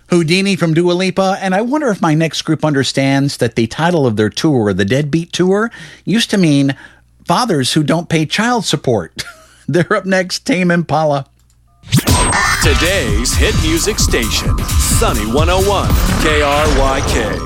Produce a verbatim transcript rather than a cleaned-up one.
Houdini from Dua Lipa, and I wonder if my next group understands that the title of their tour, the Deadbeat Tour, used to mean fathers who don't pay child support. They're up next, Tame Impala. Today's hit music station, Sunny one oh one K R Y K.